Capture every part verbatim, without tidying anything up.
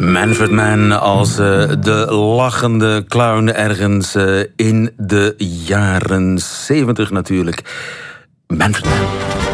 Manfred Mann als uh, de lachende clown ergens uh, in de jaren zeventig natuurlijk. Manfred Mann.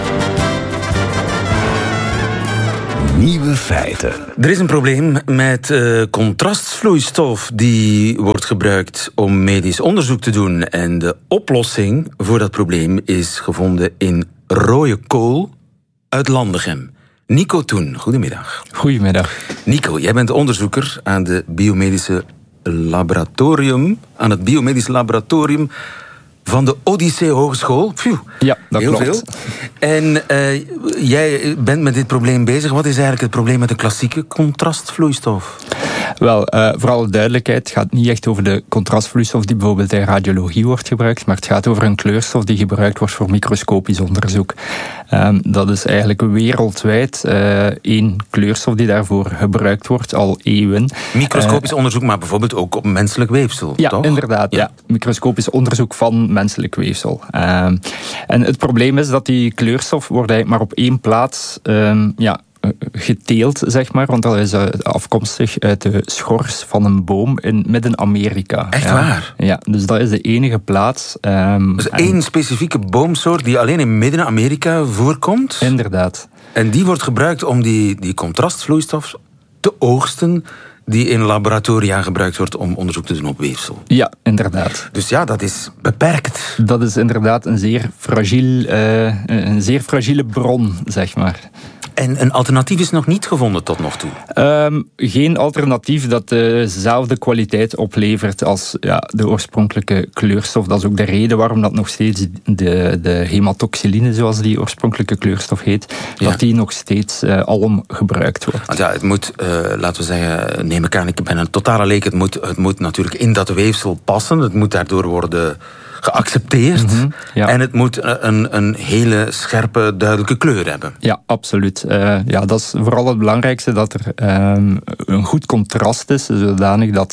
Nieuwe feiten. Er is een probleem met uh, contrastvloeistof die wordt gebruikt om medisch onderzoek te doen. En de oplossing voor dat probleem is gevonden in rode kool uit Landegem. Nico Toen, goedemiddag. Goedemiddag. Nico, jij bent onderzoeker aan de biomedische laboratorium, aan het biomedisch laboratorium van de Odyssee Hogeschool. Phew, ja, dat heel klopt. Veel. En uh, jij bent met dit probleem bezig. Wat is eigenlijk het probleem met de klassieke contrastvloeistof? Wel, uh, voor alle duidelijkheid, het gaat niet echt over de contrastvloeistof die bijvoorbeeld in radiologie wordt gebruikt, maar het gaat over een kleurstof die gebruikt wordt voor microscopisch onderzoek. Um, dat is eigenlijk wereldwijd uh, één kleurstof die daarvoor gebruikt wordt, al eeuwen. Microscopisch uh, onderzoek, maar bijvoorbeeld ook op menselijk weefsel, ja, toch? Inderdaad, ja. ja. Microscopisch onderzoek van menselijk weefsel. Um, en het probleem is dat die kleurstof wordt eigenlijk maar op één plaats um, ja, geteeld, zeg maar, want dat is afkomstig uit de schors van een boom in Midden-Amerika. Echt ja. waar? Ja, dus dat is de enige plaats. Um, dus één en... specifieke boomsoort die alleen in Midden-Amerika voorkomt? Inderdaad. En die wordt gebruikt om die, die contrastvloeistof te oogsten die in laboratoria gebruikt wordt om onderzoek te doen op weefsel. Ja, inderdaad. Dus ja, dat is beperkt. Dat is inderdaad een zeer fragiel, uh, een zeer fragiele bron, zeg maar. En een alternatief is nog niet gevonden tot nog toe? Um, geen alternatief dat dezelfde kwaliteit oplevert als ja, de oorspronkelijke kleurstof. Dat is ook de reden waarom dat nog steeds de, de hematoxyline, zoals die oorspronkelijke kleurstof heet, ja. dat die nog steeds uh, alom gebruikt wordt. Want ja, het moet, uh, laten we zeggen, neem ik aan, ik ben een totale leek, het moet, het moet natuurlijk in dat weefsel passen, het moet daardoor worden geaccepteerd. Mm-hmm, ja. En het moet een, een hele scherpe, duidelijke kleur hebben. Ja, absoluut. Uh, ja, dat is vooral het belangrijkste, dat er um, een goed contrast is, zodanig dat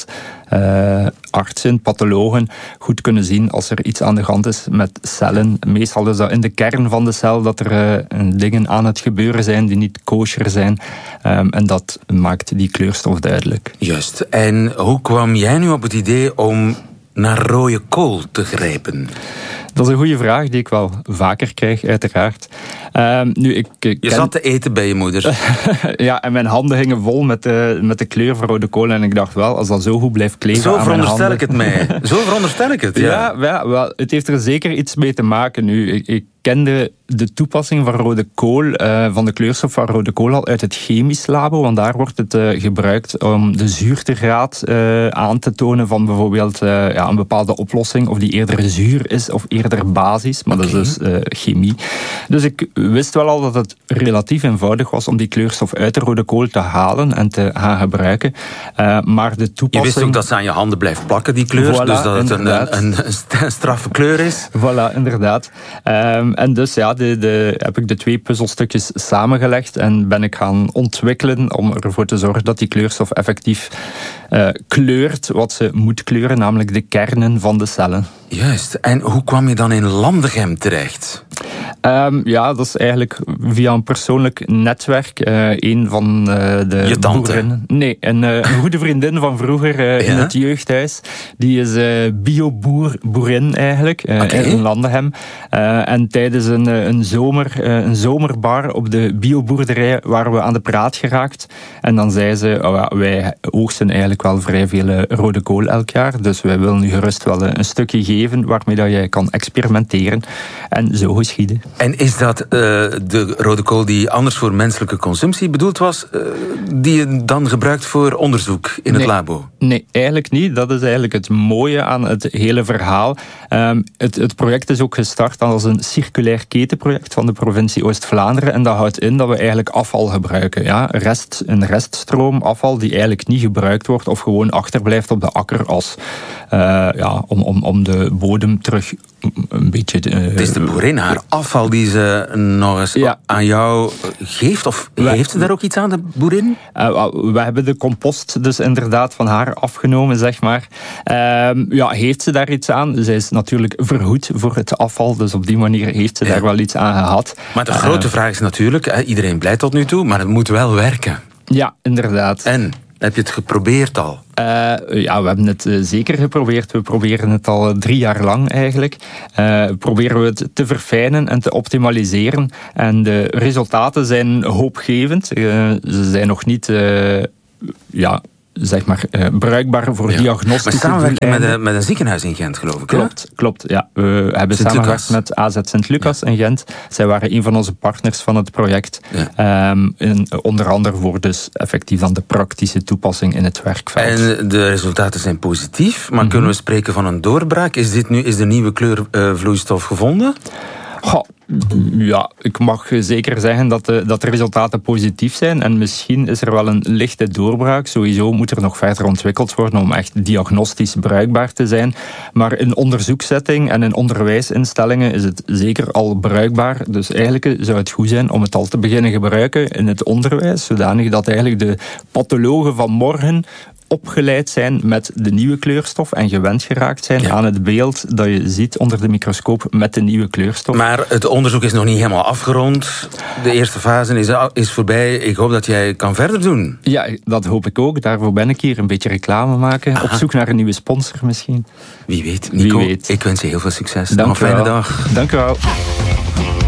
uh, artsen, pathologen goed kunnen zien als er iets aan de hand is met cellen. Meestal is dat in de kern van de cel dat er uh, dingen aan het gebeuren zijn die niet kosher zijn. Um, en dat maakt die kleurstof duidelijk. Juist. En hoe kwam jij nu op het idee om naar rode kool te grijpen? Dat is een goede vraag die ik wel vaker krijg, uiteraard. Uh, nu, ik, ik je ken... zat te eten bij je moeder. Ja, en mijn handen gingen vol met de, met de kleur van rode kool. En ik dacht wel, als dat zo goed blijft kleven zo aan mijn handen... Zo veronderstel ik het mij. Zo veronderstel ik het, ja. Ja, ja wel, het heeft er zeker iets mee te maken nu. Ik, ik kende de toepassing van rode kool, uh, van de kleurstof van rode kool al uit het chemisch labo, want daar wordt het uh, gebruikt om de zuurtegraad uh, aan te tonen van bijvoorbeeld uh, ja, een bepaalde oplossing, of die eerder zuur is of eerder basis, maar okay. Dat is dus uh, chemie. Dus ik wist wel al dat het relatief eenvoudig was om die kleurstof uit de rode kool te halen en te gaan gebruiken. Uh, maar de toepassing... Je wist ook dat ze aan je handen blijft plakken, die kleur, voilà, dus dat het een, een, een, een straffe kleur is. Voilà, inderdaad. Um, en dus ja, de, de, heb ik de twee puzzelstukjes samengelegd en ben ik gaan ontwikkelen om ervoor te zorgen dat die kleurstof effectief uh, kleurt wat ze moet kleuren, namelijk de kernen van de cellen. Juist. En hoe kwam je dan in Landegem terecht? Um, ja, dat is eigenlijk via een persoonlijk netwerk. Uh, een van uh, de Je tante? boerinnen. Nee, een, uh, een goede vriendin van vroeger uh, ja? in het jeugdhuis. Die is uh, bio-boerin eigenlijk, uh, okay. in Landegem. Uh, en tijdens een, een, zomer, uh, een zomerbar op de bioboerderij waren we aan de praat geraakt. En dan zei ze, oh ja, wij oogsten eigenlijk wel vrij veel rode kool elk jaar. Dus wij willen nu gerust wel een stukje geven waarmee dat jij kan experimenteren. En zo geschieden. En is dat uh, de rode kool die anders voor menselijke consumptie bedoeld was, uh, die je dan gebruikt voor onderzoek in nee, het labo? Nee, eigenlijk niet. Dat is eigenlijk het mooie aan het hele verhaal. Um, het, het project is ook gestart als een circulair ketenproject van de provincie Oost-Vlaanderen. En dat houdt in dat we eigenlijk afval gebruiken. Ja? Rest, een reststroom afval die eigenlijk niet gebruikt wordt of gewoon achterblijft op de akker als, uh, ja, om, om, om de bodem terug een beetje... Uh, het is de boerin, haar afval die ze nog eens ja. aan jou geeft? Of we, heeft ze daar ook iets aan, de boerin? Uh, we hebben de compost dus inderdaad van haar afgenomen, zeg maar. Uh, ja, heeft ze daar iets aan? Zij is natuurlijk verhoed voor het afval, dus op die manier heeft ze ja. daar wel iets aan gehad. Maar de grote uh, vraag is natuurlijk, hè, iedereen blij tot nu toe, maar het moet wel werken. Ja, inderdaad. En? Heb je het geprobeerd al? Uh, ja, we hebben het uh, zeker geprobeerd. We proberen het al drie jaar lang eigenlijk. Uh, proberen we het te verfijnen en te optimaliseren. En de resultaten zijn hoopgevend. Uh, ze zijn nog niet... Uh, ja, zeg maar, uh, bruikbaar voor ja. diagnostische Maar samenwerking met, een, met een ziekenhuis in Gent, geloof ik. Klopt, hè? klopt. Ja. We hebben samengewerkt met A Z Sint-Lucas ja. in Gent. Zij waren een van onze partners van het project. Ja. Um, in, onder andere voor dus effectief dan de praktische toepassing in het werkveld. En de resultaten zijn positief, maar mm-hmm. kunnen we spreken van een doorbraak? Is, dit nu, is de nieuwe kleurvloeistof uh, gevonden? Goh, ja, ik mag zeker zeggen dat de, dat de resultaten positief zijn. En misschien is er wel een lichte doorbraak. Sowieso moet er nog verder ontwikkeld worden om echt diagnostisch bruikbaar te zijn. Maar in onderzoekssetting en in onderwijsinstellingen is het zeker al bruikbaar. Dus eigenlijk zou het goed zijn om het al te beginnen gebruiken in het onderwijs. Zodanig dat eigenlijk de pathologen van morgen opgeleid zijn met de nieuwe kleurstof en gewend geraakt zijn ja. aan het beeld dat je ziet onder de microscoop met de nieuwe kleurstof. Maar het onderzoek is nog niet helemaal afgerond. De eerste fase is, is voorbij. Ik hoop dat jij kan verder doen. Ja, dat hoop ik ook. Daarvoor ben ik hier. Een beetje reclame maken. Aha. Op zoek naar een nieuwe sponsor misschien. Wie weet. Nico, Wie weet. Ik wens je heel veel succes. Dank Nog een fijne dag. Dank u wel.